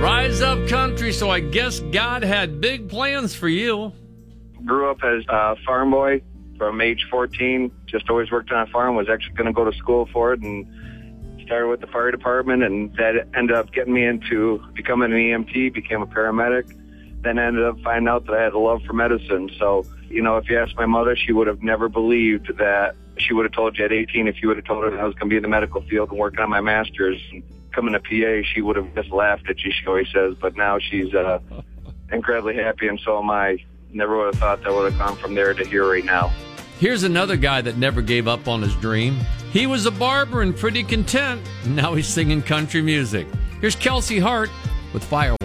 Rise up country, so I guess God had big plans for you. Grew up as a farm boy from age 14. Just always worked on a farm, was actually going to go to school for it, and started with the fire department, and that ended up getting me into becoming an EMT, became a paramedic, then ended up finding out that I had a love for medicine. So, you know, if you asked my mother, she would have never believed that. She would have told you at 18, if you would have told her that I was going to be in the medical field and working on my master's and coming to PA, she would have just laughed at you, she always says. But now she's incredibly happy, and so am I. Never would have thought that would have come from there to here right now. Here's another guy that never gave up on his dream. He was a barber and pretty content. Now he's singing country music. Here's Kelsey Hart with Fireworks.